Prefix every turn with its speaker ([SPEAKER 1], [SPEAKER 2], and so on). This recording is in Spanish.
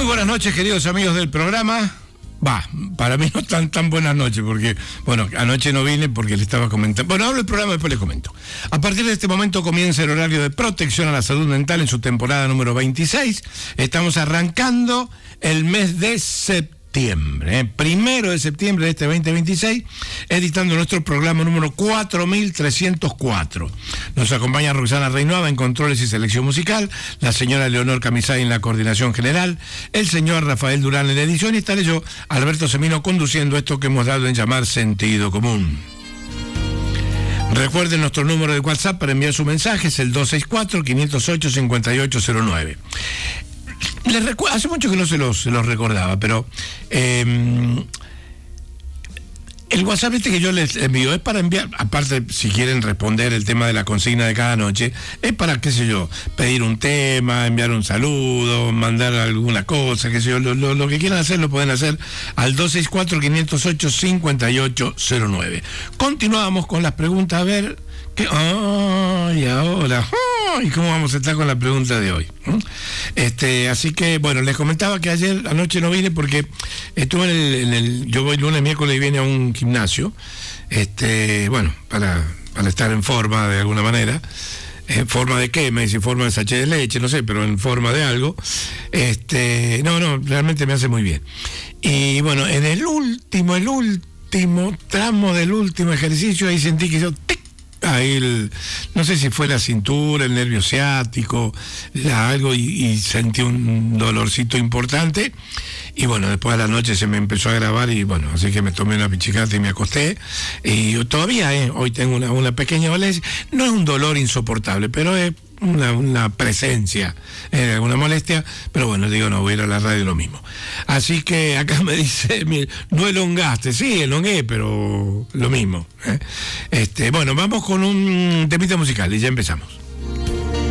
[SPEAKER 1] Muy buenas noches, queridos amigos del programa. Para mí no están tan buenas noches, porque, bueno, anoche no vine porque le estaba comentando. Bueno, hablo del programa, después les comento. A partir de este momento comienza el horario de protección a la salud mental en su temporada número 26. Estamos arrancando el mes de septiembre, 1 de septiembre de este 2026, editando nuestro programa número 4304. Nos acompaña Roxana Reinoava en controles y selección musical, la señora Leonor Camisay en la coordinación general, el señor Rafael Durán en la edición y estaré yo, Alberto Semino, conduciendo esto que hemos dado en llamar Sentido Común. Recuerden nuestro número de WhatsApp para enviar su mensaje, es el 264-508-5809. Hace mucho que no se los recordaba, pero el WhatsApp que yo les envío es para enviar, aparte si quieren responder el tema de la consigna de cada noche, es para, qué sé yo, pedir un tema, enviar un saludo, mandar alguna cosa, qué sé yo, lo que quieran hacer lo pueden hacer al 264-508-5809. Continuamos con las preguntas, a ver, y ahora, ¿y cómo vamos a estar con la pregunta de hoy? Así que, bueno, les comentaba que ayer anoche no vine porque estuve yo voy lunes, miércoles y viene a un gimnasio, bueno, para estar en forma de alguna manera. ¿En forma de qué? Me dice, forma de sachet de leche, no sé, pero en forma de algo. No, realmente me hace muy bien. Y bueno, en el último tramo del último ejercicio, ahí sentí que yo, ahí no sé si fue la cintura, el nervio ciático, algo, y sentí un dolorcito importante. Y bueno, después de la noche se me empezó a grabar y bueno, así que me tomé una pichicata y me acosté. Y todavía hoy tengo una pequeña dolencia. No es un dolor insoportable, pero es una presencia, alguna molestia, pero bueno, digo, no, voy a ir a la radio lo mismo. Así que acá me dice, no elongaste, sí, elongué, pero lo mismo. Bueno, vamos con un temita musical y ya empezamos.